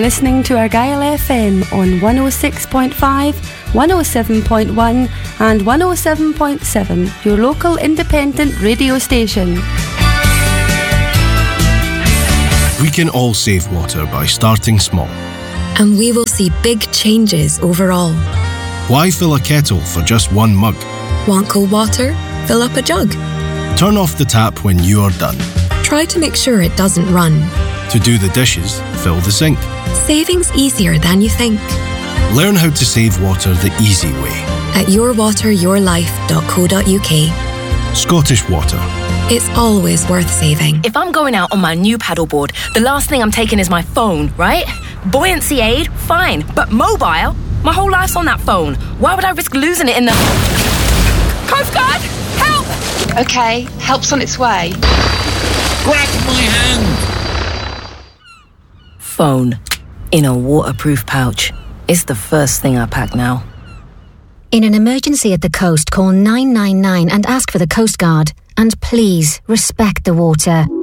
Listening to Argyll FM on 106.5, 107.1 and 107.7, your local independent radio station. We can all save water by starting small. And we will see big changes overall. Why fill a kettle for just one mug? Want cold water? Fill up a jug. Turn off the tap when you are done. Try to make sure it doesn't run. To do the dishes, fill the sink. Saving's easier than you think. Learn how to save water the easy way. At yourwateryourlife.co.uk. Scottish Water. It's always worth saving. If I'm going out on my new paddleboard, the last thing I'm taking is my phone, right? Buoyancy aid, fine. But mobile? My whole life's on that phone. Why would I risk losing it in the... Coast Guard! Help! Okay, help's on its way. Grab my hand! Phone. In a waterproof pouch. It's the first thing I pack now. In an emergency at the coast, call 999 and ask for the Coast Guard. And please, respect the water.